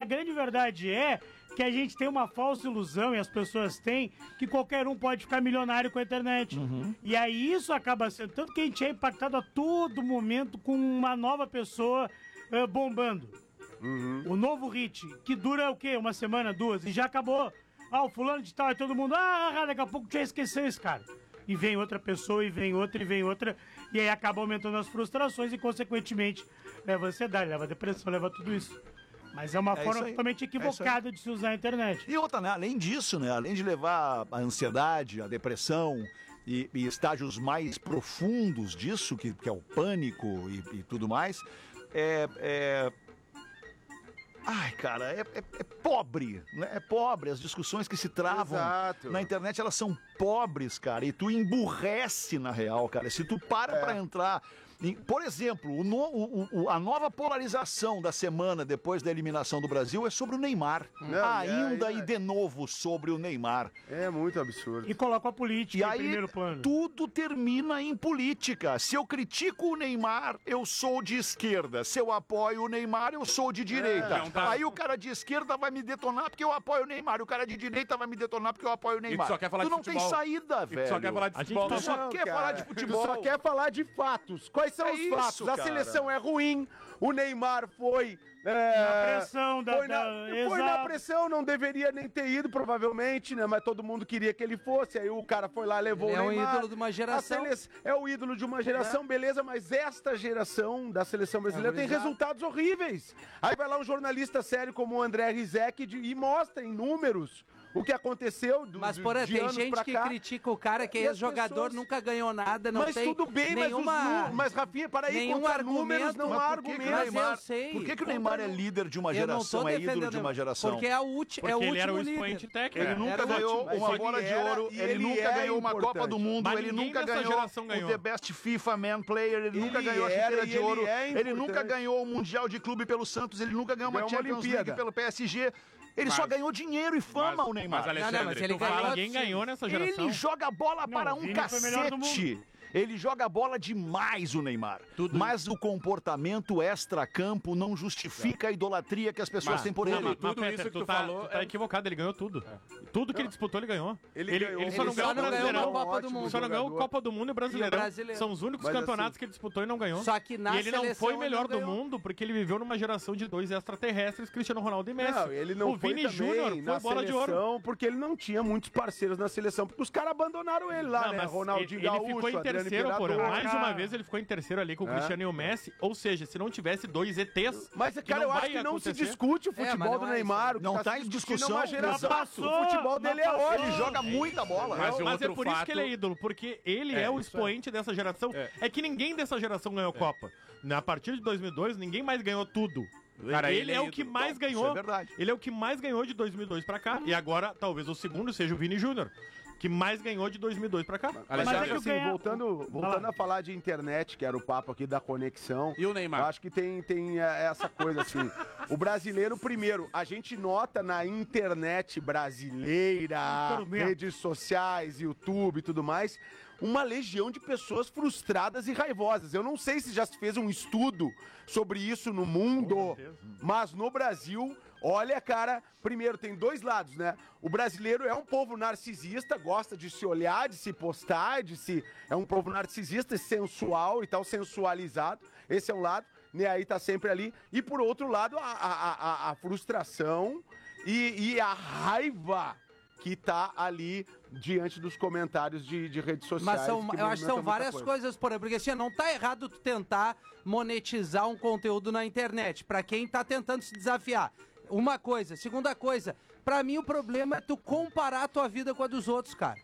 grande verdade é que a gente tem uma falsa ilusão, e as pessoas têm, que qualquer um pode ficar milionário com a internet. E aí isso acaba sendo... Tanto que a gente é impactado a todo momento com uma nova pessoa bombando. O novo hit, que dura o quê? Uma semana, 2, e já acabou. O fulano de tal, e todo mundo... daqui a pouco já esqueceu esse cara. E vem outra pessoa, e vem outra, e aí acaba aumentando as frustrações e, consequentemente, leva ansiedade, leva depressão, leva tudo isso. Mas é uma forma totalmente equivocada de se usar a internet. E outra, né? Além disso, né? Além de levar a ansiedade, a depressão e estágios mais profundos disso, que é o pânico e tudo mais, Ai, cara, é pobre, né? É pobre. As discussões que se travam na internet, elas são pobres, cara. E tu emburrece na real, cara. Se tu pra entrar... Por exemplo, a nova polarização da semana depois da eliminação do Brasil é sobre o Neymar. E de novo sobre o Neymar. É muito absurdo. E coloca a política em primeiro plano. Tudo termina em política. Se eu critico o Neymar, eu sou de esquerda. Se eu apoio o Neymar, eu sou de direita. Aí o cara de esquerda vai me detonar porque eu apoio o Neymar. O cara de direita vai me detonar porque eu apoio o Neymar. Tu só quer falar de futebol. Não tem saída, velho. Tu só quer falar de futebol. Tu só quer falar de futebol. Tu só quer falar de fatos. Quais são os fatos? Cara. A seleção é ruim, o Neymar foi... na pressão foi na pressão, não deveria nem ter ido, provavelmente, né? Mas todo mundo queria que ele fosse, aí o cara foi lá, levou o Neymar. É um ídolo de uma geração. É o ídolo de uma geração, beleza, mas esta geração da seleção brasileira tem resultados horríveis. Aí vai lá um jornalista sério como o André Rizek e mostra em números o que aconteceu Mas, porra, tem gente que critica o cara que é jogador, nunca ganhou nada, não tem tudo bem, nenhuma... mas Rafinha, para aí, nenhum argumento, não há argumento. Mas eu sei. Por que o Neymar é líder de uma geração, é ídolo de uma geração? Porque é o último líder. Ele era o expoente técnico. Ele nunca ganhou uma bola de ouro, ele nunca ganhou uma Copa do Mundo, ele nunca ganhou o The Best FIFA Man Player, ele nunca ganhou a chuteira de ouro, ele nunca ganhou o Mundial de Clube pelo Santos, ele nunca ganhou uma Champions League pelo PSG. Ele só ganhou dinheiro e fama, o Neymar. Mas Alexandre, ninguém ganhou nessa geração. Ele joga bola para um cacete. Ele joga bola demais, o Neymar. Mas o comportamento extra-campo não justifica a idolatria que as pessoas têm por ele. Tudo isso que tu falou tá equivocado, ele ganhou tudo. Tudo que ele disputou, ele ganhou. Ele só não ganhou o Brasileirão. Só não ganhou Copa do Mundo e Brasileirão. São os únicos campeonatos que ele disputou e não ganhou. Só que na ele não foi melhor do mundo porque ele viveu numa geração de 2 extraterrestres, Cristiano Ronaldo e Messi. Não, ele não o Vini Júnior foi bola de ouro. Porque ele não tinha muitos parceiros na seleção, porque os caras abandonaram ele lá, né? Ronaldinho Gaúcho, ficou em terceiro, porra. Mais uma vez ele ficou em terceiro ali com o Cristiano e o Messi. Ou seja, se não tivesse 2 ETs. Mas, cara, eu acho que não se discute o futebol do Neymar. Não tá em discussão. Uma geração. O futebol dele é ótimo. Ele joga muita bola. Mas é por isso que ele é ídolo, porque ele é o expoente dessa geração. É que ninguém dessa geração ganhou Copa. A partir de 2002, ninguém mais ganhou tudo. Cara, ele é o que mais ganhou. Isso é verdade. Ele é o que mais ganhou de 2002 pra cá. E agora, talvez o segundo seja o Vini Júnior, que mais ganhou de 2002 pra cá. Mas assim, voltando a falar de internet, que era o papo aqui da conexão. E o Neymar? Eu acho que tem essa coisa assim. O brasileiro, primeiro, a gente nota na internet brasileira, redes sociais, YouTube e tudo mais, uma legião de pessoas frustradas e raivosas. Eu não sei se já se fez um estudo sobre isso no mundo, mas no Brasil, olha, cara, primeiro tem 2 lados, né? O brasileiro é um povo narcisista, gosta de se olhar, de se postar, é um povo narcisista, sensual e tal, sensualizado. Esse é um lado, né? Aí tá sempre ali. E por outro lado, a frustração e a raiva que tá ali diante dos comentários de redes sociais. Mas eu acho que são várias coisas, por exemplo, porque assim, não tá errado tu tentar monetizar um conteúdo na internet, pra quem tá tentando se desafiar. Uma coisa. Segunda coisa, pra mim o problema é tu comparar a tua vida com a dos outros, cara.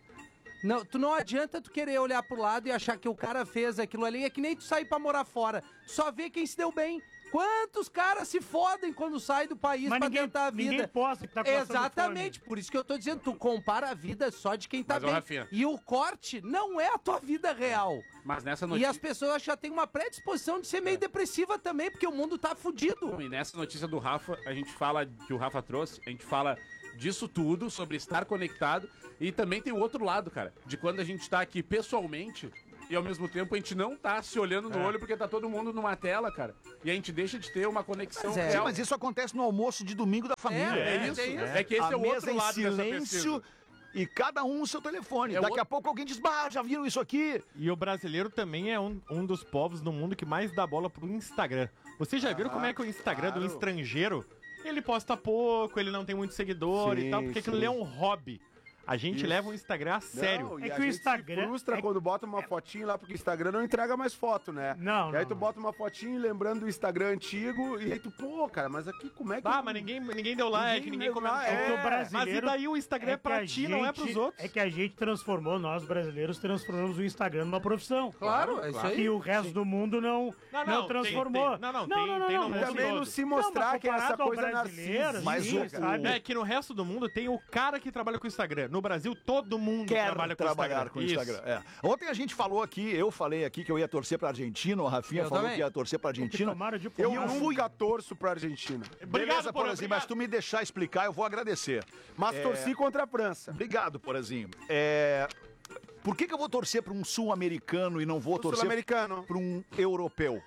Não adianta tu querer olhar pro lado e achar que o cara fez aquilo ali, é que nem tu sair pra morar fora. Só vê quem se deu bem. Quantos caras se fodem quando saem do país pra tentar a vida? Ninguém posta que tá passando Exatamente, fome. por isso que eu tô dizendo, tu compara a vida só de quem tá bem. Rafinha, e o corte não é a tua vida real. Mas nessa E as pessoas já têm uma predisposição de ser meio depressiva também, porque o mundo tá fudido. E nessa notícia do Rafa, a gente fala, que o Rafa trouxe, a gente fala disso tudo, sobre estar conectado, e também tem o outro lado, cara, de quando a gente tá aqui pessoalmente, e ao mesmo tempo a gente não tá se olhando no olho porque tá todo mundo numa tela, cara. E a gente deixa de ter uma conexão Sim, real. mas isso acontece no almoço de domingo da família. É isso. É que esse a é o mesa outro em lado dessa silêncio pesquisa. e cada um o seu telefone. Daqui a pouco alguém diz, já viram isso aqui? E o brasileiro também é um dos povos no mundo que mais dá bola pro Instagram. Vocês já viram como é que o Instagram do estrangeiro, ele posta pouco, ele não tem muito seguidor e tal, porque aquilo ali é um hobby. A gente leva o Instagram a sério. Não, É e que a o gente Instagram- se frustra quando bota uma fotinho lá, porque o Instagram não entrega mais foto, né? Não, E aí não, tu não. bota uma fotinho lembrando do Instagram antigo, e aí tu, pô, cara, mas aqui como é que... Ah, mas ninguém deu like, ninguém deu comentou. like, É que o Mas brasileiro... e daí o Instagram é que pra a ti, não é pros gente- outros? É que a gente transformou, nós brasileiros transformamos o Instagram numa profissão. Claro, é isso aí. E o resto do mundo não transformou. tem no E mundo também todo. não se mostrar que essa coisa narcisista. Mas o- sabe? É que no resto do mundo tem o cara que trabalha com o Instagram. No Brasil, todo mundo Quer trabalha trabalhar com o Isso. Instagram. É. Ontem a gente falou aqui, eu falei aqui que eu ia torcer pra Argentina, o Rafinha Eu falou também. que ia torcer pra Argentina. Tomaram de Eu porrada. nunca torço pra Argentina. Beleza, Porã, Porazinho, mas tu me deixar explicar, eu vou agradecer. Mas torci contra a França. Obrigado, Porazinho. Por que eu vou torcer pra um sul-americano e não vou torcer Sul-americano. pra um europeu?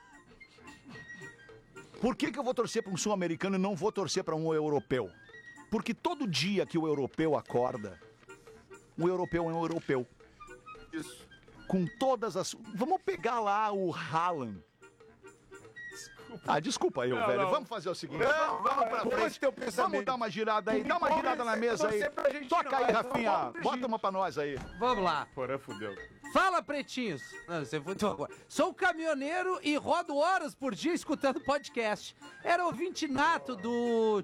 Por que eu vou torcer pra um sul-americano e não vou torcer pra um europeu? Porque todo dia que o europeu acorda, o europeu é um europeu. Isso. Com todas as... Vamos pegar lá o Haaland. Desculpa eu, velho. não. Vamos fazer o seguinte. Não, vamos pra pode frente. ter o pensamento. Vamos dar uma girada aí. Dá uma girada na mesa aí. Toca aí, Rafinha. Bota uma pra nós aí. Vamos lá. Porã fudeu. Fala, pretinhos. Não, você foi tu agora. Sou caminhoneiro e rodo horas por dia escutando podcast. Era ouvinte nato do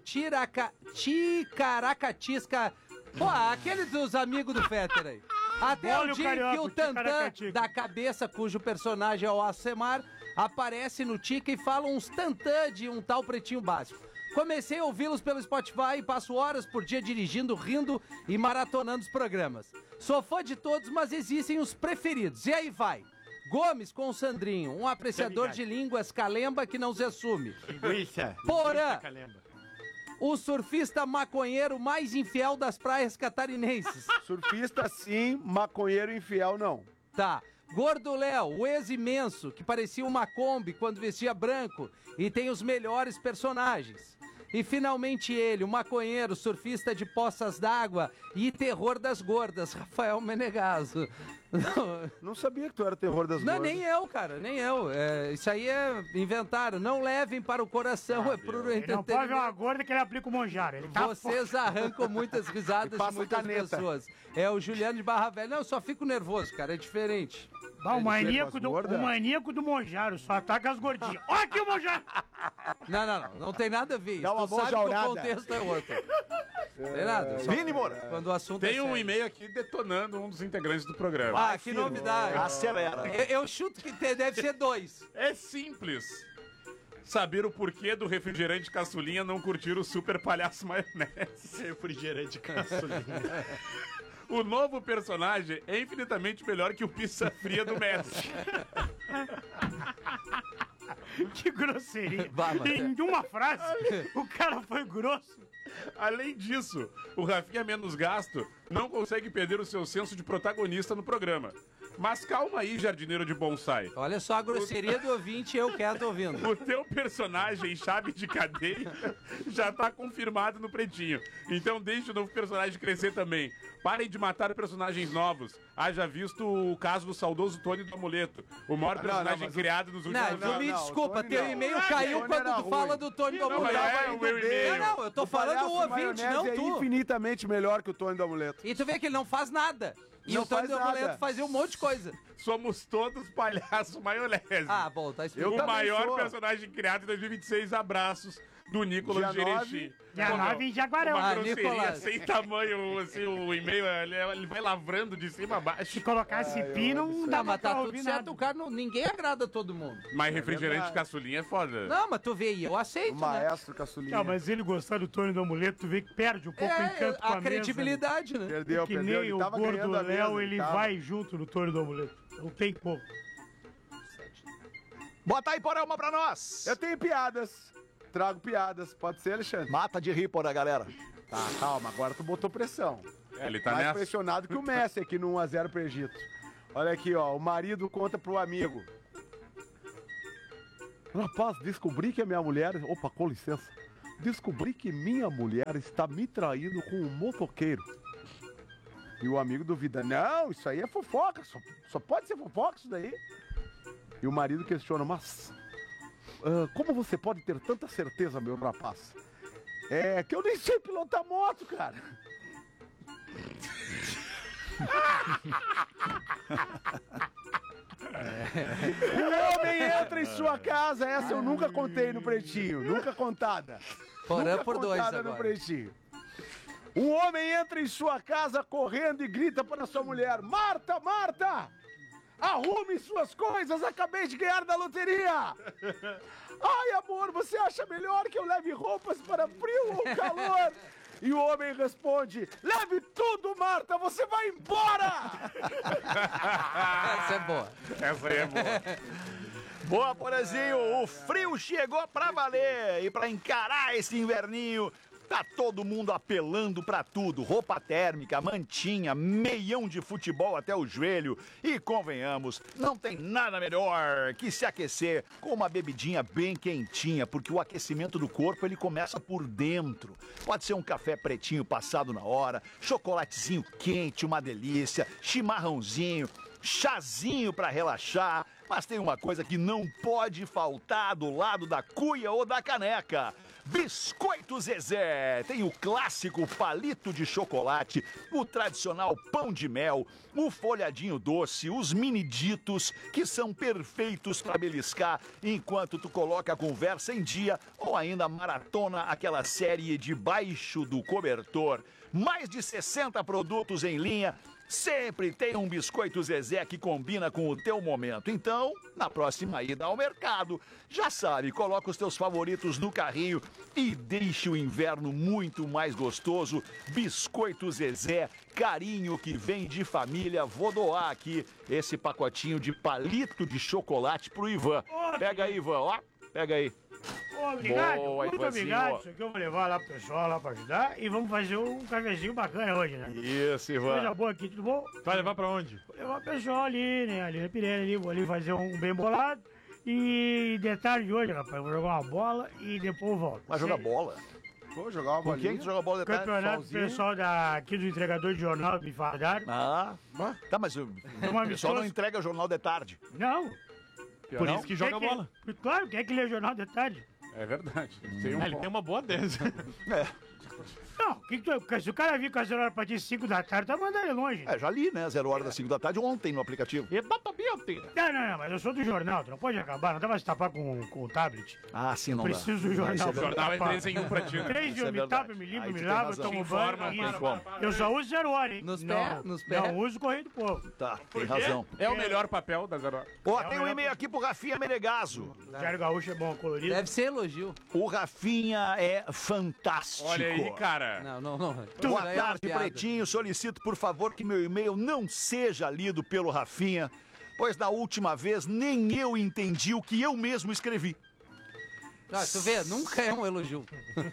Ticaracatisca. Pô, aquele dos amigos do Fetter aí. Até Olha o o dia carioca, que o o Tantã Ticaracatica. da cabeça, cujo personagem é o Alcemar, aparece no Tica e fala uns tantã de um tal pretinho básico. Comecei a ouvi-los pelo Spotify e passo horas por dia dirigindo, rindo e maratonando os programas. Sou fã de todos, mas existem os preferidos. E aí vai. Gomes com o Sandrinho, um apreciador de línguas calemba que não se assume. Linguiça. Porã, o surfista maconheiro mais infiel das praias catarinenses. Surfista sim, maconheiro infiel não. Tá. Gordo Léo, o ex-imenso, que parecia uma Kombi quando vestia branco e tem os melhores personagens. E finalmente ele, o maconheiro, surfista de poças d'água e terror das gordas, Rafael Menegaso. Não sabia que tu era terror das Não, gordas. nem eu, cara, nem eu. Isso aí é inventaram. Não levem para o coração, é puro Ele não pode ver uma entretenimento. gorda que ele aplica o Monjaro. Ele tá Vocês arrancam muitas risadas de Passa muitas caneta. pessoas. É o Juliano de Barra Velha. Não, eu só fico nervoso, cara, é diferente. O maníaco, com as gordas? o maníaco do Monjaro só ataca as gordinhas. Olha aqui o Monjaro! Não tem nada a ver. Dá uma Tu sabe que o monjaurada. contexto é outro. Tem nada. Só Vini Moura. quando o assunto Tem é um sério. e-mail aqui detonando um dos integrantes do programa. Ah, que novidade. Acelera. Eu chuto que deve ser 2. É simples. Saber o porquê do refrigerante caçulinha não curtir o super palhaço maionese. Refrigerante caçulinha. O novo personagem é infinitamente melhor que o pizza fria do Messi. Que grosseria. Vai, Marcelo. Em uma frase, o cara foi grosso. Além disso, o Rafinha Menos Gasto não consegue perder o seu senso de protagonista no programa. Mas calma aí, jardineiro de bonsai. Olha só a grosseria do ouvinte, eu quero tô ouvindo. O teu personagem chave de cadeia já tá confirmado no Pretinho. Então deixa o novo personagem crescer também. Parem de matar personagens novos. Haja visto o caso do saudoso Tony do Amuleto. O maior personagem criado nos últimos Não, tu anos. me não, desculpa, Tony teu não. e-mail O caiu Tony quando era tu fala ruim. do Tony do Não, mas Amuleto. é o meu e-mail. Não, eu tô falando do palhaço ouvinte, maionese não é tu. infinitamente melhor que o Tony do Amuleto. E tu vê que ele não faz nada. E Não o Tony faz do Amuleto nada. fazia um monte de coisa. Somos todos palhaço maionese. Ah, bom, tá Eu explicado. O também maior sou. personagem criado em 2026. Abraços do Nicolas Dia Gerechim. Dia Pô, 9 em Jaguarão. Uma Ah, grosseria Nicolas. sem tamanho, assim, o e-mail, ele vai lavrando de cima a baixo. Se colocasse pi, não dá Tá, mas pra tá tudo ouvir certo, nada. o cara ninguém agrada todo mundo. Mas refrigerante verdade. caçulinha é foda. Não, mas tu vê aí, eu aceito, O né? maestro caçulinha. Não, mas ele gostar do Tony do Amuleto, tu vê que perde um pouco o encanto com a a mesa, credibilidade, né? Perdeu, né? Que perdeu. nem Ele o tava gordo ganhando a Léo, mesa, ele tava. vai junto no Tony do Amuleto. Não tem como. Bota aí, Porã, uma pra nós. Eu tenho piadas. Trago piadas. Pode ser, Alexandre? Mata de rir, Porã, galera. Tá, calma. Agora tu botou pressão. É, ele tá Mais nessa. pressionado que o Messi aqui no 1x0 pro Egito. Olha aqui, ó. O marido conta pro amigo. Rapaz, descobri que a minha mulher... Opa, com licença. Descobri que minha mulher está me traindo com um motoqueiro. E o amigo duvida. Não, isso aí é fofoca. Só pode ser fofoca isso daí. E o marido questiona, mas... como você pode ter tanta certeza, meu rapaz? É que eu nem sei pilotar moto, cara. O homem entra em sua casa. Essa eu nunca contei no Pretinho. Nunca contada. Porã por dois contada agora. no Pretinho. Um homem entra em sua casa correndo e grita para sua mulher: Marta, Marta! Arrume suas coisas, acabei de ganhar da loteria! Ai, amor, você acha melhor que eu leve roupas para frio ou calor? E o homem responde: leve tudo, Marta, você vai embora! Essa é boa. Essa aí é boa. Boa, Porazinho, o frio chegou pra valer e pra encarar esse inverninho, tá todo mundo apelando pra tudo, roupa térmica, mantinha, meião de futebol até o joelho e convenhamos, não tem nada melhor que se aquecer com uma bebidinha bem quentinha, porque o aquecimento do corpo ele começa por dentro, pode ser um café pretinho passado na hora, chocolatezinho quente, uma delícia, chimarrãozinho, chazinho pra relaxar. Mas tem uma coisa que não pode faltar do lado da cuia ou da caneca. Biscoito Zezé. Tem o clássico palito de chocolate, o tradicional pão de mel, o folhadinho doce, os mini ditos, que são perfeitos para beliscar enquanto tu coloca a conversa em dia ou ainda maratona aquela série debaixo do cobertor. Mais de 60 produtos em linha. Sempre tem um Biscoito Zezé que combina com o teu momento. Então, na próxima ida ao mercado, já sabe, coloca os teus favoritos no carrinho e deixe o inverno muito mais gostoso. Biscoito Zezé, carinho que vem de família. Vou doar aqui esse pacotinho de palito de chocolate pro Ivan. Pega aí, Ivan, ó. Pega aí. Obrigado, Boa, muito Ivanzinho. obrigado. Isso aqui eu vou levar lá pro pessoal lá pra ajudar e vamos fazer um cafezinho bacana hoje, né? Isso, Coisa Ivan. boa aqui, tudo bom? Vai levar pra onde? Vou levar o pessoal ali, né? Ali na Pirelli, ali, vou ali fazer um bem bolado. E detalhe de hoje, rapaz, eu vou jogar uma bola e depois eu volto. Vai jogar bola? Vou jogar uma Com quem bolinha. que tu joga bola de tarde? Campeonato Solzinho. pessoal aqui do entregador de jornal me falaram. Ah, tá, mas o Uma pessoal não amistoso. entrega jornal de tarde. Não. Por isso que joga Quem bola. Claro, quem é que lê jornal de tarde? É verdade. Tem um Ele tem uma boa dessa. Não, se o cara vir com as horas pra ti 5 da tarde, tá mandando ele longe. É, já li, né? 0 hora das 5 da tarde ontem no aplicativo. E bota bem, Não, mas eu sou do jornal, tu não pode acabar, não dá pra se tapar com o tablet. Ah, sim, não dá. Preciso do jornal. Isso é O jornal é 3 em 1 pra ti. 3 Isso dias, é me verdade. tapa, me limpo, Aí me tu tem lavo, razão. tomo Informa, banho. tem isso. como. Eu só uso 0 hora, hein? Nos não, pés, nos pés. Não uso Correio do Povo. Tá, tem razão. É o melhor papel da Zero Hora. Ó, tem um e-mail aqui pro Rafinha Menegaso. Diário Gaúcho é bom, colorido. Deve ser elogio. O Rafinha é fantástico. Olha aí, cara. Não. Boa Isso aí é uma tarde, piada. Pretinho. Solicito, por favor, que meu e-mail não seja lido pelo Rafinha, pois na última vez nem eu entendi o que eu mesmo escrevi. Ah, tu vê, nunca é um elogio.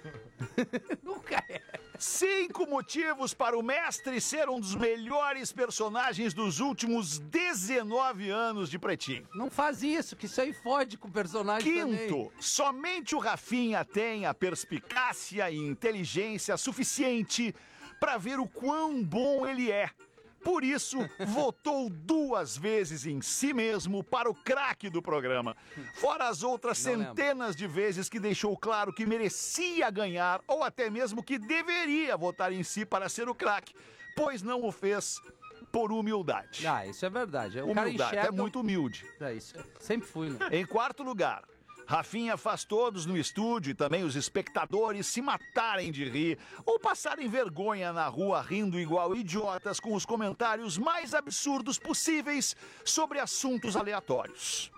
Nunca é. 5 motivos para o mestre ser um dos melhores personagens dos últimos 19 anos de Pretinho. Não faz isso, que isso aí fode com o personagem também. Quinto, somente o Rafinha tem a perspicácia e inteligência suficiente para ver o quão bom ele é. Por isso, votou 2 vezes em si mesmo para o craque do programa. Fora as outras Não centenas de vezes que deixou claro que merecia ganhar ou até mesmo que deveria votar em si para ser o craque, pois não o fez por humildade. Ah, isso é verdade. O cara Humildade, enxerga... é muito humilde. É isso. Sempre fui, né? Em quarto lugar, Rafinha faz todos no estúdio e também os espectadores se matarem de rir ou passarem vergonha na rua rindo igual idiotas com os comentários mais absurdos possíveis sobre assuntos aleatórios.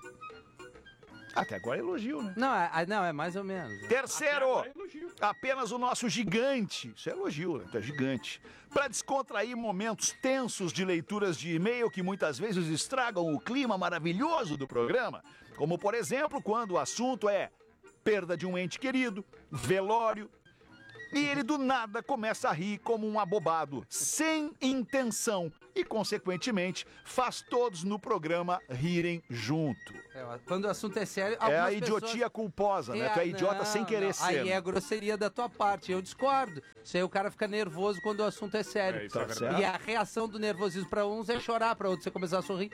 Até agora é elogio, né? Não, é mais ou menos. Terceiro, apenas o nosso gigante, isso é elogio, né? Tu é gigante, para descontrair momentos tensos de leituras de e-mail que muitas vezes estragam o clima maravilhoso do programa, como por exemplo quando o assunto é perda de um ente querido, velório, E ele do nada começa a rir como um abobado, sem intenção. E, consequentemente, faz todos no programa rirem junto. Quando o assunto é sério... É a idiotia culposa, né? Tu é idiota sem querer ser. Aí é grosseria da tua parte, eu discordo. Isso aí o cara fica nervoso quando o assunto é sério. Isso é verdade. E a reação do nervosismo pra uns é chorar, pra outros é começar a sorrir.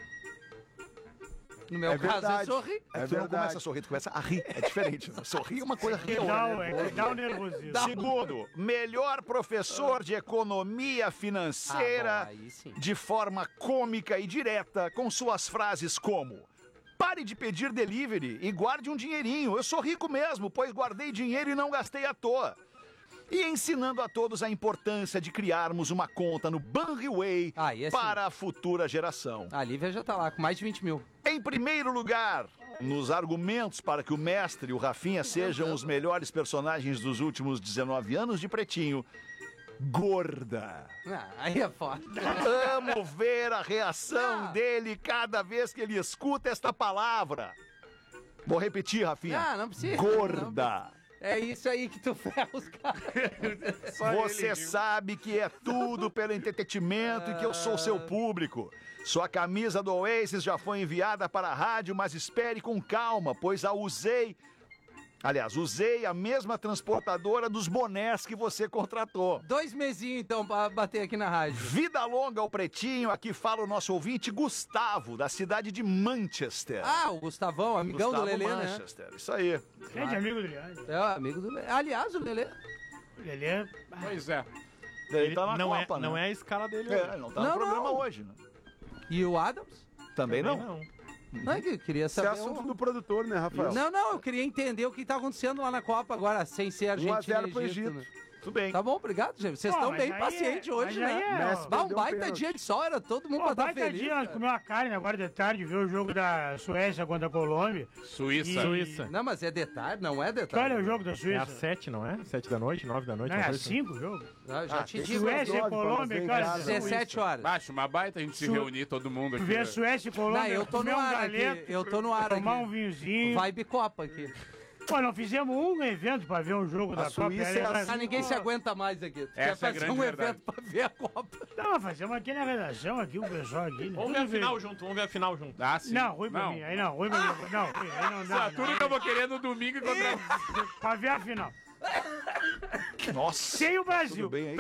No meu caso, é sorrir. Tu não começa a sorrir, tu começa a rir. É diferente. Sorrir é uma coisa real. Dá o nervosismo. Segundo, melhor professor de economia financeira aí sim. de forma cômica e direta, com suas frases como: pare de pedir delivery e guarde um dinheirinho. Eu sou rico mesmo, pois guardei dinheiro e não gastei à toa. E ensinando a todos a importância de criarmos uma conta no Banriway para a futura geração. A Lívia já tá lá, com mais de 20 mil. Em primeiro lugar, nos argumentos para que o mestre e o Rafinha sejam os melhores personagens dos últimos 19 anos de Pretinho, gorda. Aí é foda. Amo ver a reação dele cada vez que ele escuta esta palavra. Vou repetir, Rafinha. Não precisa. Gorda. É isso aí que tu ferra os caras. Você sabe que é tudo pelo entretenimento e que eu sou seu público. Sua camisa do Oasis já foi enviada para a rádio, mas espere com calma, pois a usei... Aliás, usei a mesma transportadora dos bonés que você contratou. 2 mesinhos, então, pra bater aqui na rádio. Vida longa ao Pretinho, aqui fala o nosso ouvinte Gustavo, da cidade de Manchester. O Gustavão, amigão Gustavo do Lelê, Manchester, isso aí. Grande amigo do Leandro. É, amigo do Lelê. Aliás, o Lelê... O Lelê... Pois é. Ele tá na não Copa, não né? é a escala dele. Ele não tá no programa hoje, né? E o Adams? Também não. Não é que eu queria Isso é saber... assunto do produtor, né, Rafael? Não, eu queria entender o que tá acontecendo lá na Copa agora, sem ser Argentina 1-0 pro e Egito. Egito. Né? Tudo bem. Tá bom, obrigado, gente. Vocês Pô, estão mas bem aí pacientes hoje, mas aí né? Messi Dá um perdeu um baita pênalti. dia de sol, era todo mundo Pô, pra estar baita feliz. dia, nós cara. comeu uma carne agora de tarde, ver o jogo da Suécia contra a Colômbia. Suíça. E- Não, mas é detalhe, não é Que detalhe. olha o jogo da É Suíça. às 7, não é? 7 da noite, 9 da noite. Não, é uma às coisa assim. 5 o jogo. Já te tem digo, que Suécia e nove pra Colômbia, fazer em cara. casa. 17 horas. Baixo, uma baita a gente se Su- reunir todo mundo Tu aqui. vê a Suécia e Colômbia, Não, eu tô comer no um ar aqui, galeto, eu tô no ar tomar aqui. um vinhozinho. Vibe Copa aqui. Pô, não fizemos um evento pra ver um jogo da Copa. Suíça Era é Brasil. Ah, ninguém se aguenta mais aqui. Tu Essa é quer a fazer grande um verdade. evento pra ver a Copa. Não, fazemos aqui na redação, aqui o pessoal aqui. Né? Vamos ver a final junto, vamos ver a final junto. Ah, sim. Não, ruim pra mim. Aí não, ruim pra mim. Não, ruim, aí não dá. Tudo que eu vou querer no domingo encontrar. Pra ver a final. Nossa. Sem o Brasil. Tudo bem aí?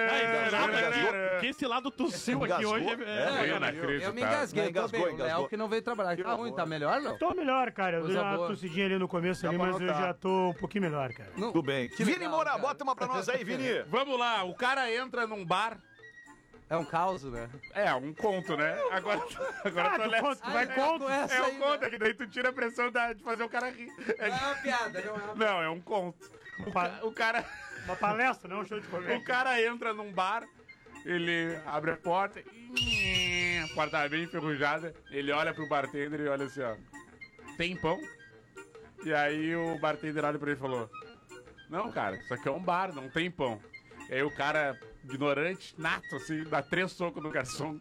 Que esse lado tossiu aqui Engasgou? hoje Eu não acredito. Eu me engasguei, tô Engasgou, bem. O Léo engasgou. que não veio trabalhar. Tá ruim, tá melhor, não? Tô melhor, cara. Eu dei Coisa uma boa. tossidinha ali no começo, ali, pra mas eu notar. já tô um pouquinho melhor, cara. Tudo bem. Vini legal, Moura, cara. bota uma pra nós aí, Vini. Vamos lá, o cara entra num bar. É um caos, né? É, um conto, né? Agora tu olha. Tu vai contra. essa É aí, um conto, que daí tu tira a pressão de fazer o cara rir. Não é uma piada, não é uma Não, é um conto. O cara. Uma palestra, não um show de comédia. O cara entra num bar, ele abre a porta, a porta tá bem enferrujada, ele olha pro bartender e olha assim, ó, tem pão? E aí o bartender olha pra ele e falou, não, cara, isso aqui é um bar, não tem pão. E aí o cara, ignorante, nato, assim, dá 3 socos no garçom.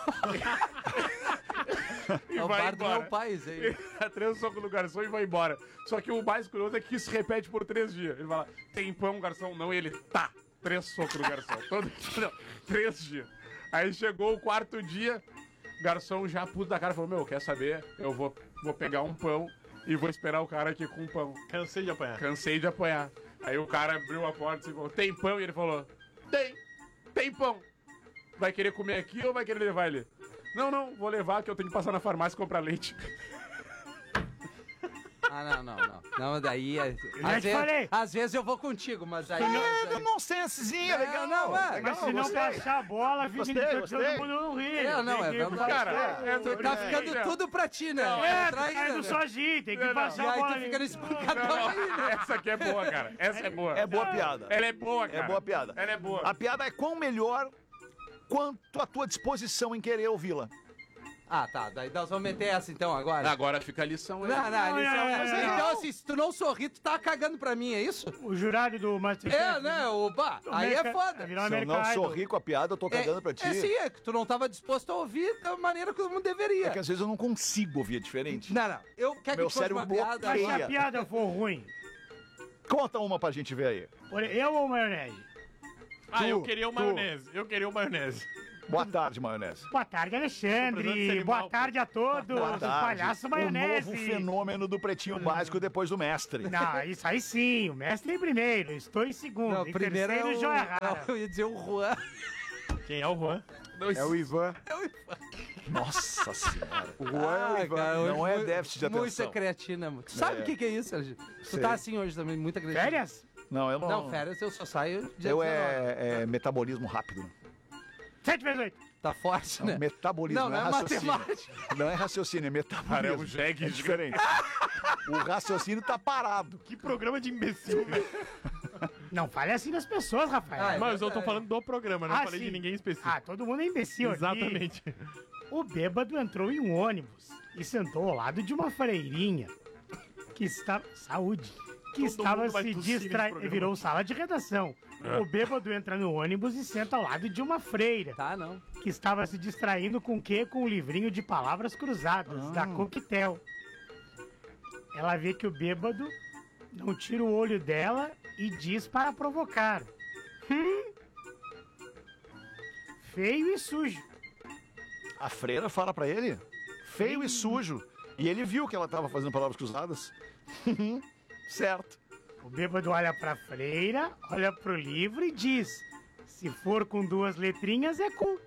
E É o vai bar do embora. meu país aí. Dá 3 socos no garçom e vai embora. Só que o mais curioso é que isso repete por 3 dias. Ele fala, tem pão, garçom? Não, e ele, tá, 3 socos no garçom. Não, 3 dias. Aí chegou o 4º dia, garçom já puto da cara, falou, meu, quer saber? Eu vou pegar um pão e vou esperar o cara aqui com um pão. Cansei de apanhar. Cansei de apanhar. Aí o cara abriu a porta e falou, tem pão? E ele falou, tem pão. Vai querer comer aqui ou vai querer levar ele? Não, vou levar que eu tenho que passar na farmácia e comprar leite. Ah, não, daí... já te falei. Às vezes eu vou contigo, mas aí... É, nonsensezinha, legal. não, é. Legal, Mas se não gostei. passar a bola, fica Gostei. todo mundo não ri. É, não, é Tem que- verdade. Cara, Tu tá ficando tudo pra ti, né? É, Traíra, tá indo né? sozinho, tem que Não, passar E a aí bola. tu fica nesse pancadão Não, aí, né? essa aqui é boa, cara. Essa é boa. É boa piada. Ela é boa, cara. É boa piada. Ela é boa. A piada é quão melhor quanto a tua disposição em querer ouvi-la. Ah, tá. Daí nós vamos meter essa então agora. Agora fica a lição aí. Não, não. então, assim, se tu não sorrir, tu tá cagando pra mim, é isso? O jurado do Masterchef. É, né? Oba, aí é foda. Virar Se eu American não Idol. sorri com a piada, eu tô cagando pra ti. É sim, é que tu não tava disposto a ouvir da maneira que todo mundo deveria. É que às vezes eu não consigo ouvir, é diferente. Não. Eu quero Meu que fosse uma cérebro piada. Mas se bloqueia. a piada for ruim, Conta uma pra gente ver aí. Eu ou maionese? Eu queria o maionese. Boa tarde, maionese. Boa tarde, Alexandre. Boa tarde a todos. Boa tarde. Palhaço maionese. O novo fenômeno do Pretinho Básico depois do mestre. Não, isso aí sim. O mestre em primeiro. Estou em segundo. Não, em primeiro terceiro, é o... Joia Rara. Eu ia dizer o Juan. Quem é o Juan? É o Ivan. Nossa senhora. O Juan é o Ivan. Cara, Não é déficit de atenção. Muita creatina. Tu sabe o que é isso, Alexandre? Tu Sei. tá assim hoje também, muita creatina. Férias? Não, eu não. Não, férias eu só saio dia Eu 19. é metabolismo rápido. 7 vezes 8. Tá forte, né? Metabolismo, Não, não é não é raciocínio. matemática. Não é raciocínio, é metabolismo. Cara, é um jegue É diferente. O raciocínio tá parado. Que programa de imbecil, velho. Não fale assim das pessoas, Rafael. Mas eu tô falando do programa, não falei sim. de ninguém específico. Todo mundo é imbecil aqui. Exatamente. O bêbado entrou em um ônibus e sentou ao lado de uma freirinha que estava... Saúde. Que estava mundo vai se tossir nesse distraindo. programa. Virou sala de redação. O bêbado entra no ônibus e senta ao lado de uma freira. Tá, não. Que estava se distraindo com o quê? Com um livrinho de palavras cruzadas, da Coquetel. Ela vê que o bêbado não tira o olho dela e diz para provocar. Feio e sujo. A freira fala pra ele, feio e sujo. E ele viu que ela tava fazendo palavras cruzadas. Certo. O bêbado olha pra freira, olha pro livro e diz: se for com 2 letrinhas, é cu.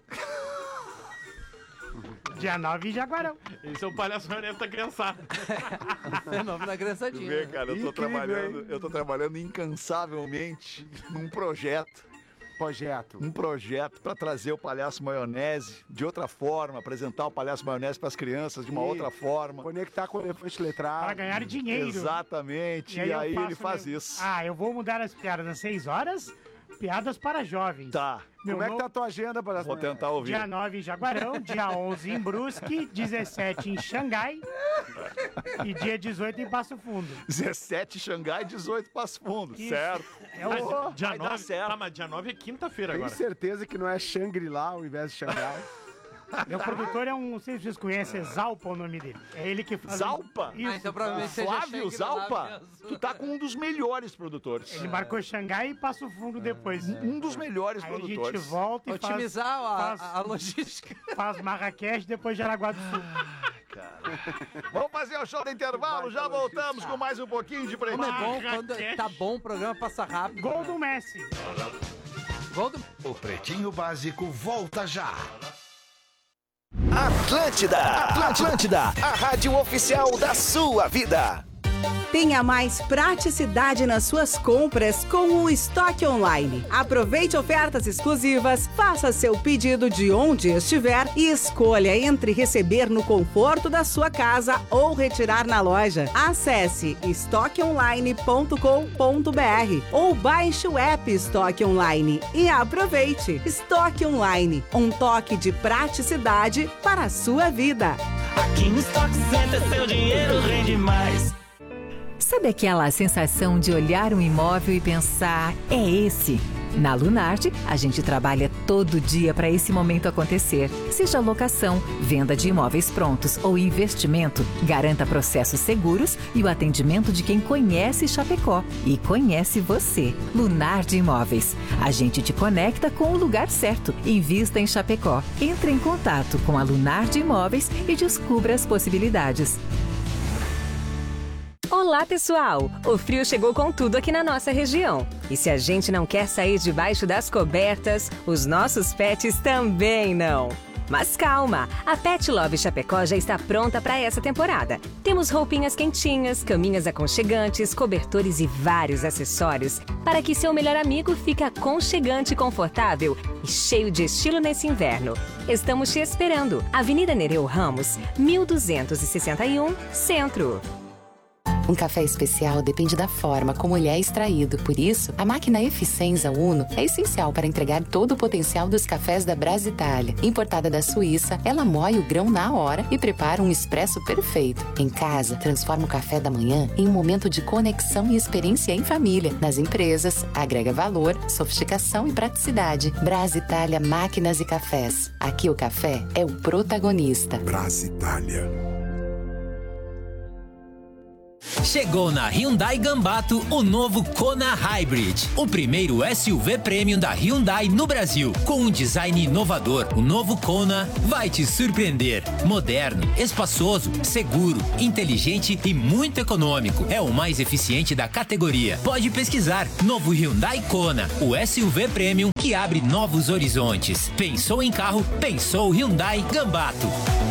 Dia 9 em Jaguarão. Esse é o palhaço maionese da criançada. Fenômeno da criançadinha. Vê, cara, Incrível, eu tô trabalhando incansavelmente num projeto. Um projeto pra trazer o Palhaço Maionese de outra forma, apresentar o Palhaço Maionese pras crianças de uma outra forma. Conectar com o elefante letrado. Para ganhar dinheiro. Exatamente, e aí eu ele faço faz meu- isso. Eu vou mudar as piadas às 6 horas. Piadas para jovens. Tá, Meu Como é que tá a novo- tua agenda, Palhaço? vou tentar ouvir. Dia 9 em Jaguarão, dia 11 em Brusque, 17 em Xangai e dia 18 em Passo Fundo. 17 Xangai, 18 Passo Fundo, Isso. certo? É o... Dia vai dar 9, certo. tá, mas dia 9 é quinta-feira Tenho agora. certeza que não é Shangri-La ao invés de Xangai. Meu produtor é um, não sei se vocês conhecem, é Zalpa o nome dele. É ele que faz... Zalpa? Isso. então provavelmente seja Flávio Shangri-La Zalpa, mesmo. tu tá com um dos melhores produtores. Ele marcou Xangai e Passo Fundo depois. Um dos melhores Aí a gente produtores. volta e Otimizar a logística. faz Marrakech depois Jaraguá do Sul. Vamos fazer o show do intervalo, já voltamos com mais um pouquinho de Como é pretinho. bom, quando tá bom, o programa passa rápido. Gol do Messi. Gol do... O Pretinho Básico volta já. Atlântida, a rádio oficial da sua vida. Tenha mais praticidade nas suas compras com o Estoque Online. Aproveite ofertas exclusivas, faça seu pedido de onde estiver e escolha entre receber no conforto da sua casa ou retirar na loja. Acesse estoqueonline.com.br ou baixe o app Estoque Online e aproveite. Estoque Online, um toque de praticidade para a sua vida. Aqui no Stock Center seu dinheiro rende mais. Sabe aquela sensação de olhar um imóvel e pensar, é esse? Na Lunardi, a gente trabalha todo dia para esse momento acontecer. Seja locação, venda de imóveis prontos ou investimento, garanta processos seguros e o atendimento de quem conhece Chapecó e conhece você. Lunardi Imóveis. A gente te conecta com o lugar certo. Invista em Chapecó. Entre em contato com a Lunardi Imóveis e descubra as possibilidades. Olá, pessoal! O frio chegou com tudo aqui na nossa região. E se a gente não quer sair debaixo das cobertas, os nossos pets também não. Mas calma, a Pet Love Chapecó já está pronta para essa temporada. Temos roupinhas quentinhas, caminhas aconchegantes, cobertores e vários acessórios para que seu melhor amigo fique aconchegante e confortável e cheio de estilo nesse inverno. Estamos te esperando. Avenida Nereu Ramos, 1261, Centro. Um café especial depende da forma como ele é extraído. Por isso, a máquina Eficienza Uno é essencial para entregar todo o potencial dos cafés da Brasitália. Importada da Suíça, ela moe o grão na hora e prepara um expresso perfeito. Em casa, transforma o café da manhã em um momento de conexão e experiência em família. Nas empresas, agrega valor, sofisticação e praticidade. Brasitália Máquinas e Cafés. Aqui o café é o protagonista. Brasitália. Chegou na Hyundai Gambato o novo Kona Hybrid, o primeiro SUV Premium da Hyundai no Brasil. Com um design inovador, o novo Kona vai te surpreender. Moderno, espaçoso, seguro, inteligente e muito econômico. É o mais eficiente da categoria. Pode pesquisar. Novo Hyundai Kona, o SUV Premium que abre novos horizontes. Pensou em carro? Pensou Hyundai Gambato.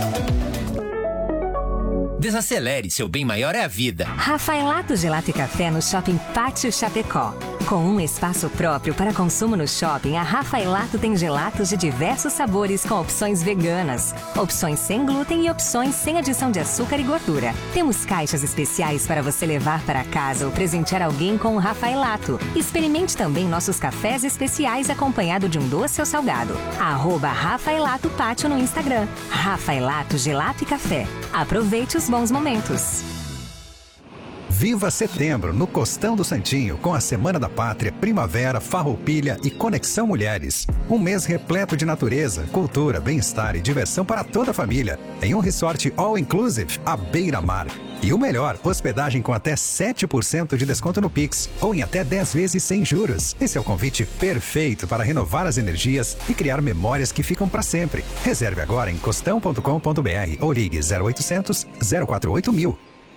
Desacelere, seu bem maior é a vida. Rafaelato Gelato e Café no Shopping Pátio Chapecó. Com um espaço próprio para consumo no shopping, a Rafaelato tem gelatos de diversos sabores com opções veganas, opções sem glúten e opções sem adição de açúcar e gordura. Temos caixas especiais para você levar para casa ou presentear alguém com o Rafaelato. Experimente também nossos cafés especiais acompanhado de um doce ou salgado. @Rafaelato Pátio no Instagram. Rafaelato Gelato e Café. Aproveite os bons momentos. Viva setembro no Costão do Santinho com a Semana da Pátria, Primavera, Farroupilha e Conexão Mulheres. Um mês repleto de natureza, cultura, bem-estar e diversão para toda a família. Em um resort all-inclusive, à beira-mar. E o melhor, hospedagem com até 7% de desconto no Pix ou em até 10 vezes sem juros. Esse é o convite perfeito para renovar as energias e criar memórias que ficam para sempre. Reserve agora em costão.com.br ou ligue 0800 048 1000.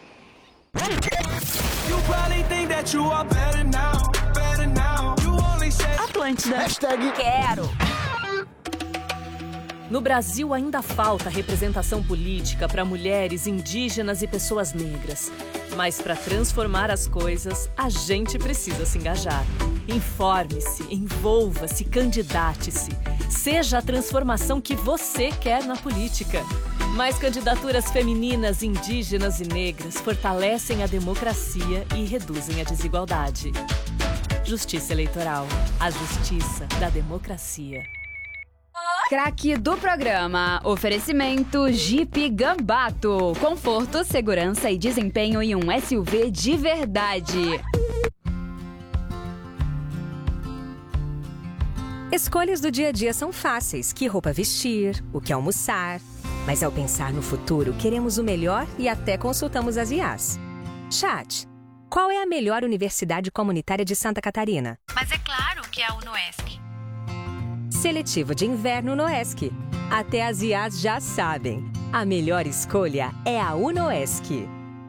Atlântida. Hashtag quero. No Brasil ainda falta representação política para mulheres, indígenas e pessoas negras. Mas para transformar as coisas, a gente precisa se engajar. Informe-se, envolva-se, candidate-se. Seja a transformação que você quer na política. Mais candidaturas femininas, indígenas e negras fortalecem a democracia e reduzem a desigualdade. Justiça Eleitoral. A justiça da democracia. Craque do programa. Oferecimento Jeep Gambato. Conforto, segurança e desempenho em um SUV de verdade. Escolhas do dia a dia são fáceis. Que roupa vestir, o que almoçar. Mas ao pensar no futuro, queremos o melhor e até consultamos as IAs. Chat, qual é a melhor universidade comunitária de Santa Catarina? Mas é claro que é a UNOESC. Seletivo de inverno Noesc. Até as IAs já sabem. A melhor escolha é a UNOESC.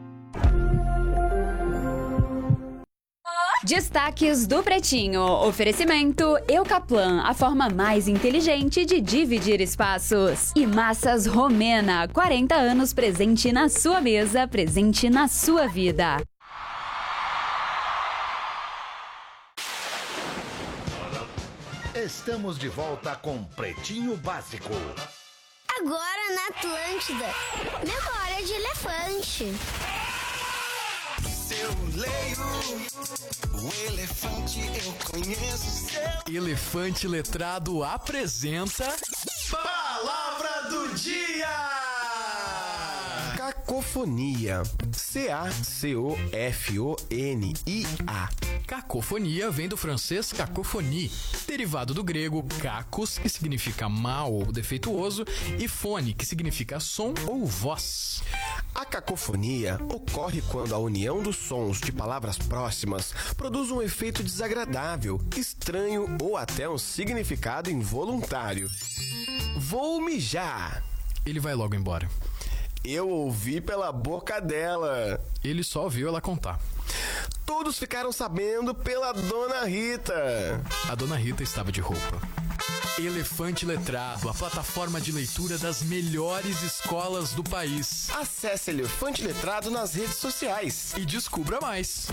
Destaques do Pretinho. Oferecimento Eucaplan, a forma mais inteligente de dividir espaços. E Massas Romena, 40 anos presente na sua mesa, presente na sua vida. Estamos de volta com Pretinho Básico. Agora na Atlântida, memória de elefante. Eu leio o elefante, eu conheço seu. Elefante Letrado apresenta Palavra do Dia. Cacofonia. C-A-C-O-F-O-N-I-A. Cacofonia vem do francês cacophonie, derivado do grego cacos, que significa mal ou defeituoso, e fone, que significa som ou voz. A cacofonia ocorre quando a união dos sons de palavras próximas produz um efeito desagradável, estranho ou até um significado involuntário. Vou mijar. Ele vai logo embora. Eu ouvi pela boca dela. Ele só ouviu ela contar. Todos ficaram sabendo pela Dona Rita. A Dona Rita estava de roupa. Elefante Letrado, a plataforma de leitura das melhores escolas do país. Acesse Elefante Letrado nas redes sociais e descubra mais.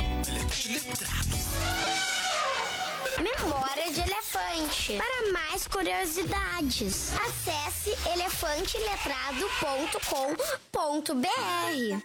Memória de elefante. Para mais curiosidades, acesse elefanteletrado.com.br.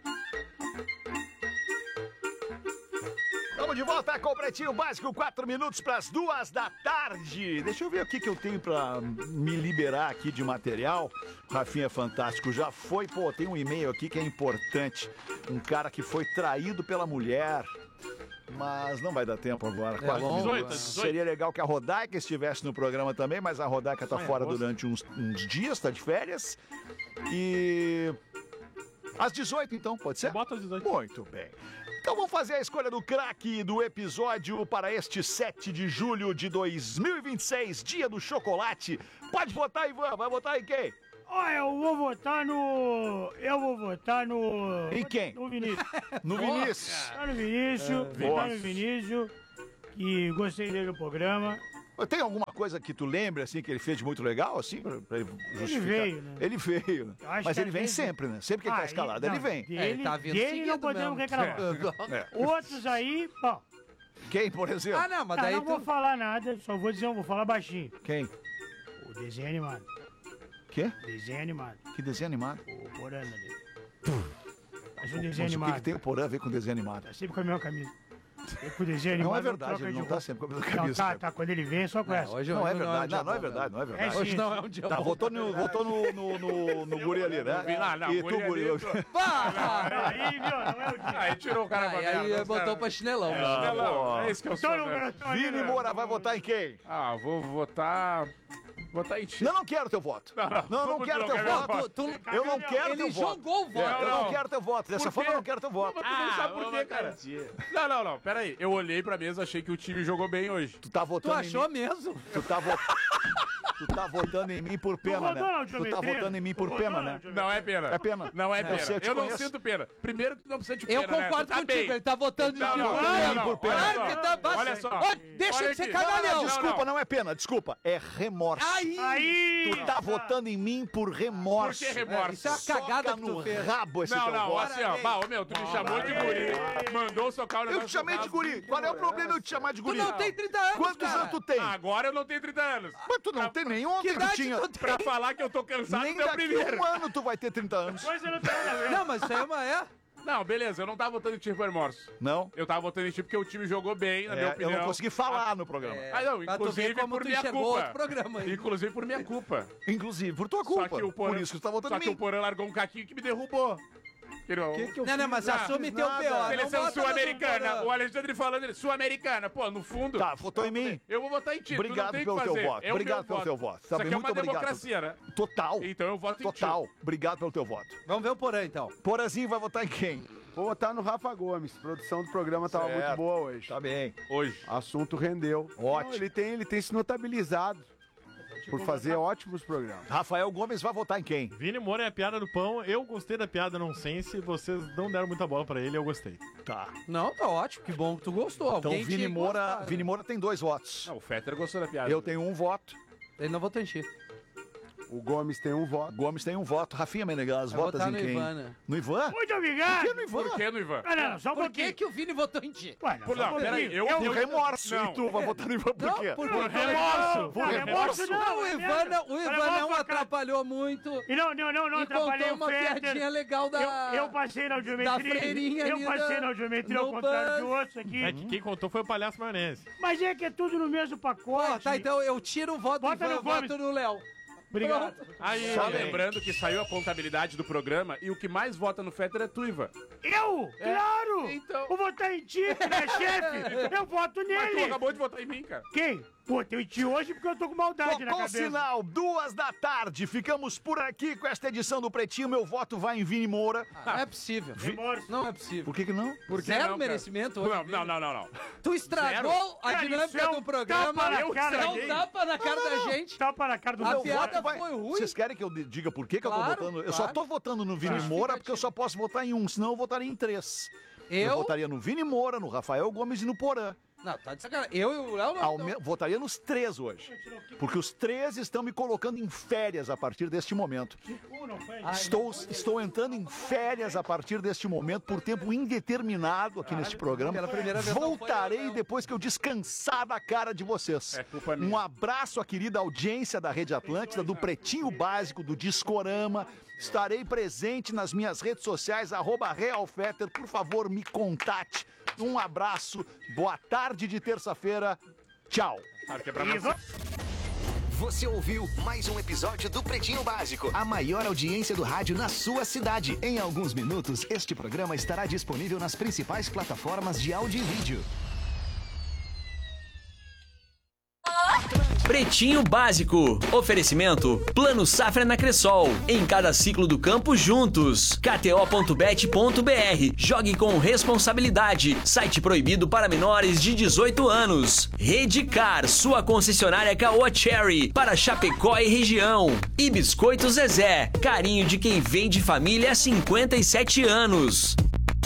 Vamos de volta com o Pretinho Básico, 4 minutos para as 2h. Deixa eu ver o que eu tenho para me liberar aqui de material. Rafinha Fantástico já foi, tem um e-mail aqui que é importante. Um cara que foi traído pela mulher. Mas não vai dar tempo agora. 18. Seria legal que a Rodaica estivesse no programa também, mas a Rodaica tá fora durante uns dias, tá de férias. E Às 18, então, pode ser? Bota às 18. Muito bem. Então vamos fazer a escolha do craque do episódio para este 7 de julho de 2026, dia do chocolate. Pode votar, Ivan. Vai votar em quem? Eu vou votar no... Em quem? No Vinícius. No Vinícius. Votar no Vinícius. Votar no Vinícius. Que gostei dele no programa. Tem alguma coisa que tu lembra, assim, que ele fez de muito legal, assim, pra ele justificar? Ele veio, né? Ele veio. Mas ele vem sempre, né? Sempre que ele tá escalado, ele vem. Ele tá vindo dele não podemos reclamar. Outros aí, bom... Quem, por exemplo? Não, mas daí não vou falar nada, só vou dizer, vou falar baixinho. Quem? O desenho animado. Quê? Desenho animado. Que desenho animado? O Porã dele. Mas um desenho animado. O que tem o Porã a ver com desenho animado? Tá sempre com a mesma camisa. Com desenho animado. Não é verdade, ele não tá sempre com a mesma camisa. Não, tá, quando ele vem, só com essa. Hoje não é verdade, não é verdade, não é verdade. Hoje não é um dia bom. Votou no guri ali, né? Não, e tu, guri. Aí, viu, não é o dia. Aí tirou o cara pra merda. Aí botou pra chinelão. É isso que eu sou. Vini Moura vai votar em quem? Vou votar... Votar em ti. Não quero teu voto. Não quero teu voto. Eu não quero teu voto. Ele jogou o voto. Eu não quero teu voto. Dessa forma eu não quero teu voto. Tu nem sabe por quê, cara. Não, pera aí. Eu olhei pra mesa, achei que o time jogou bem hoje. Tu tá votando em mim. Tu achou mesmo? Tu tá votando em mim por pena, né? Tu tá votando em mim por pena, né? Não é pena. É pena. Não é pena. Eu não conheço. sinto pena. Primeiro que não precisa de pena, Eu concordo contigo, ele tá votando de Não, por pena. Olha só. Deixa de ser cagalhão. Desculpa, não é pena, desculpa. É remorso. Aí! Tu tá votando em mim por remorso. Por que remorso? Isso é uma cagada que tu fez. Rabo esse teu voto. Assim, ó. Tu me chamou de guri. Mandou socar o negócio. Eu te chamei de guri. Qual é o problema eu te chamar de guri? Tu não tem 30 anos, Quantos anos tu tem? Agora eu não tenho 30 anos. Mas tu não tem nenhum. Que idade tu tem? Pra falar que eu tô cansado Nem do meu daqui primeiro. um ano tu vai ter 30 anos. Coisa não tem nada a ver. Não, mas isso aí é uma... Não, beleza, eu não tava votando em time por remorso. Não? Eu tava votando em time porque o time jogou bem, na minha opinião. Eu não consegui falar no programa. Não, inclusive por minha culpa. Programa, inclusive por minha culpa. Inclusive por tua culpa. Só que o Porã, por isso que tu tá votando em mim. Só que o Porã largou um caquinho que me derrubou. Não, mas assume teu B.O. Seleção sul-americana. O Alexandre falando, sul-americana. Pô, no fundo... Tá, votou em mim. Eu vou votar em ti. Obrigado pelo teu voto. Obrigado pelo teu voto. Isso aqui é uma democracia, né? Total. Então eu voto em ti. Total. Obrigado pelo teu voto. Vamos ver o Porã, então. Porazinho vai votar em quem? Vou votar no Rafa Gomes. A produção do programa tava muito boa hoje. Tá bem. Hoje. Assunto rendeu. Ótimo. Não, ele tem se notabilizado por fazer ótimos programas. Rafael Gomes vai votar em quem? Vini Moura é a piada do pão. Eu gostei da piada nonsense. Vocês não deram muita bola pra ele, eu gostei. Tá. Não, tá ótimo. Que bom que tu gostou. Então Vini Moura tem 2 votos. Não, o Fetter gostou da piada. Eu tenho 1 voto. Ele não votou em ti. O Gomes tem 1 voto. Gomes tem 1 voto. Rafinha Menegas, votas em quem? Ivan, né? No Ivan? Muito obrigado. Por que no Ivan? Por que no Ivan? Não, só um Por que o Vini votou em ti? Não, peraí. Eu Por remorso. Não. E tu vai votar no Ivan por quê? Por remorso. Por remorso. Não, o Ivan não atrapalhou muito. E não atrapalhei contou uma o Fetter. piadinha legal da... Eu passei na geometria. Da freirinha eu ali passei na geometria ao contrário de outros aqui. É que quem contou foi o Palhaço Maionese. Mas é que é tudo no mesmo pacote. Tá, então eu tiro o voto do Bota Ivan, no eu voto Gomes. no Léo. Obrigado. Aí, só lembrando que saiu a contabilidade do programa e o que mais vota no Fetter é tu, Ivan. Eu? Claro! Então... Vou votar em ti, tu é chefe. Eu voto nele. Mas tu acabou de votar em mim, cara. Quem? Pô, eu em ti hoje porque eu tô com maldade na Com cabeça. sinal, 2 da tarde. Ficamos por aqui com esta edição do Pretinho. Meu voto vai em Vini Moura. Não é possível. Não é possível. Por que não? Porque Zero não, merecimento hoje. Não. Tu estragou a dinâmica do programa. Dá um tapa na cara da gente. Tapa na cara do A meu piada voto. foi ruim. Vocês querem que eu diga por que eu tô Claro, votando? Eu claro. só tô votando no Vini Moura porque eu só posso votar em um, senão eu votaria em 3. Eu votaria no Vini Moura, no Rafael Gomes e no Porã. Não, tá de sacanagem. Eu e o Léo não. Votaria nos 3 hoje. Porque os 3 estão me colocando em férias a partir deste momento. Estou entrando em férias a partir deste momento por tempo indeterminado aqui neste programa. pela primeira vez Voltarei depois que eu descansar da cara de vocês. Um abraço à querida audiência da Rede Atlântida, do Pretinho Básico, do Discorama. Estarei presente nas minhas redes sociais, @RealFetter. Por favor, me contate. Um abraço, boa tarde de terça-feira. Tchau. Você ouviu mais um episódio do Pretinho Básico, a maior audiência do rádio na sua cidade. Em alguns minutos, este programa estará disponível nas principais plataformas de áudio e vídeo. Pretinho Básico. Oferecimento Plano Safra na Cressol. Em cada ciclo do campo juntos. KTO.bet.br. Jogue com responsabilidade. Site proibido para menores de 18 anos. Redcar, sua concessionária Caoa Cherry. Para Chapecó e região. E Biscoito Zezé. Carinho de quem vem de família há 57 anos.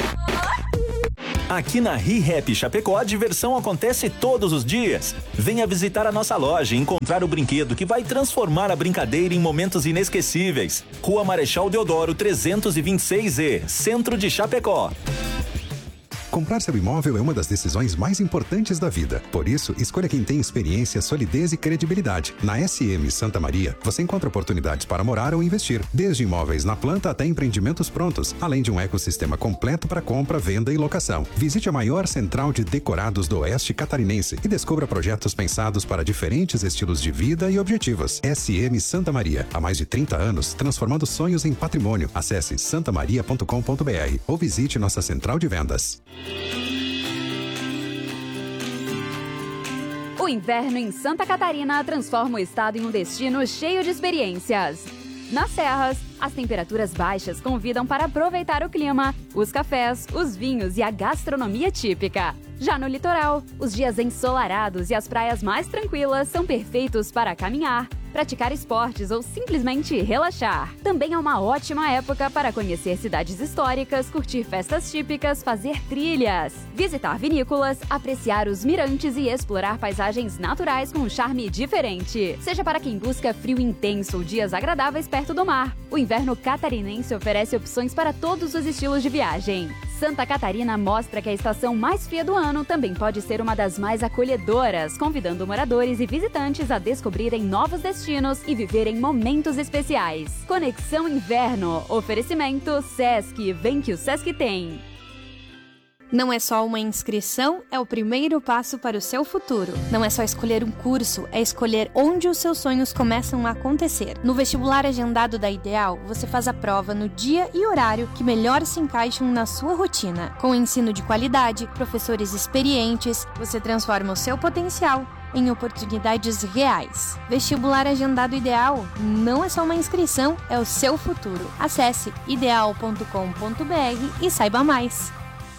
Aqui na ReHap Chapecó, a diversão acontece todos os dias. Venha visitar a nossa loja e encontrar o brinquedo que vai transformar a brincadeira em momentos inesquecíveis. Rua Marechal Deodoro 326E, Centro de Chapecó. Comprar seu imóvel é uma das decisões mais importantes da vida. Por isso, escolha quem tem experiência, solidez e credibilidade. Na SM Santa Maria, você encontra oportunidades para morar ou investir, desde imóveis na planta até empreendimentos prontos, além de um ecossistema completo para compra, venda e locação. Visite a maior central de decorados do Oeste Catarinense e descubra projetos pensados para diferentes estilos de vida e objetivos. SM Santa Maria, há mais de 30 anos, transformando sonhos em patrimônio. Acesse santamaria.com.br ou visite nossa central de vendas. O inverno em Santa Catarina transforma o estado em um destino cheio de experiências. Nas serras, as temperaturas baixas convidam para aproveitar o clima, os cafés, os vinhos e a gastronomia típica. Já no litoral, os dias ensolarados e as praias mais tranquilas são perfeitos para caminhar, praticar esportes ou simplesmente relaxar. Também é uma ótima época para conhecer cidades históricas, curtir festas típicas, fazer trilhas, visitar vinícolas, apreciar os mirantes e explorar paisagens naturais com um charme diferente. Seja para quem busca frio intenso ou dias agradáveis perto do mar, o inverno catarinense oferece opções para todos os estilos de viagem. Santa Catarina mostra que a estação mais fria do ano também pode ser uma das mais acolhedoras, convidando moradores e visitantes a descobrirem novos destinos e viverem momentos especiais. Conexão Inverno. Oferecimento Sesc. Vem que o Sesc tem. Não é só uma inscrição, é o primeiro passo para o seu futuro. Não é só escolher um curso, é escolher onde os seus sonhos começam a acontecer. No vestibular agendado da Ideal, você faz a prova no dia e horário que melhor se encaixam na sua rotina. Com ensino de qualidade, professores experientes, você transforma o seu potencial em oportunidades reais. Vestibular agendado Ideal não é só uma inscrição, é o seu futuro. Acesse ideal.com.br e saiba mais.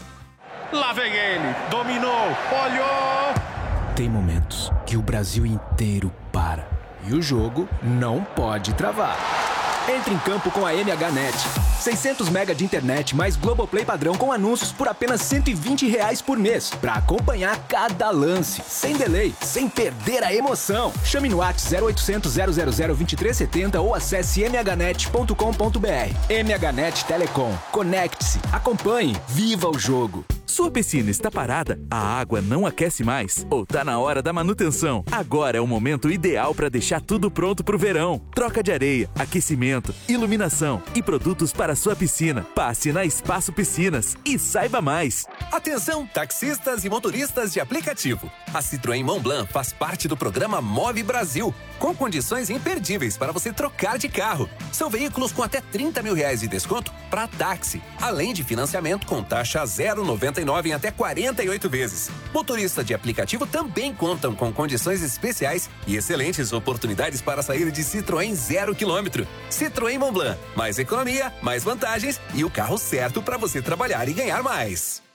Lá vem ele, dominou, olhou! Tem momentos que o Brasil inteiro para e o jogo não pode travar. Entre em campo com a MHNet. 600 mega de internet mais Globoplay padrão com anúncios por apenas R$120 por mês. Pra acompanhar cada lance, sem delay, sem perder a emoção. Chame no WhatsApp 0800 000 2370 ou acesse mhnet.com.br. MHNet Telecom. Conecte-se, acompanhe, viva o jogo. Sua piscina está parada? A água não aquece mais? Ou tá na hora da manutenção? Agora é o momento ideal para deixar tudo pronto pro verão. Troca de areia, aquecimento, iluminação e produtos para sua piscina. Passe na Espaço Piscinas e saiba mais. Atenção, taxistas e motoristas de aplicativo. A Citroën Montblanc faz parte do programa Move Brasil, com condições imperdíveis para você trocar de carro. São veículos com até R$30 mil de desconto para táxi, além de financiamento com taxa 0,99 em até 48 vezes. Motoristas de aplicativo também contam com condições especiais e excelentes oportunidades para sair de Citroën 0 km. Citroën Montblanc, mais economia, mais vantagens e o carro certo para você trabalhar e ganhar mais.